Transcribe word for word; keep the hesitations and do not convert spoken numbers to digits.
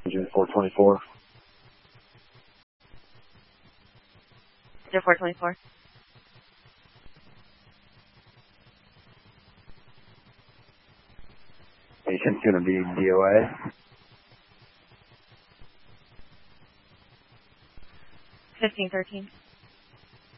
four twenty-four. four twenty-four. Patient's going to be D O A. fifteen thirteen.